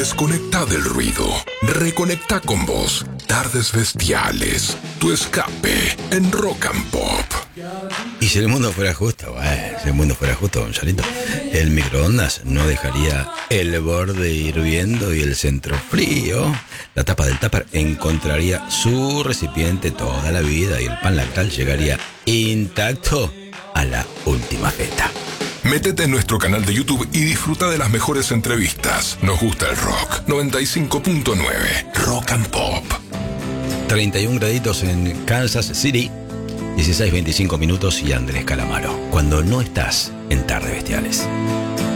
Desconecta del ruido. Reconecta con vos. Tardes bestiales. Tu escape en Rock and Pop. Y si el mundo fuera justo, si el mundo fuera justo, Gonzalito, el microondas no dejaría el borde hirviendo y el centro frío. La tapa del tupper encontraría su recipiente toda la vida y el pan lactal llegaría intacto a la última feta. Métete en nuestro canal de YouTube y disfruta de las mejores entrevistas. Nos gusta el rock. 95.9 Rock and Pop. 31 graditos en Kansas City, 16:25 minutos y Andrés Calamaro. Cuando no estás en Tardes Bestiales.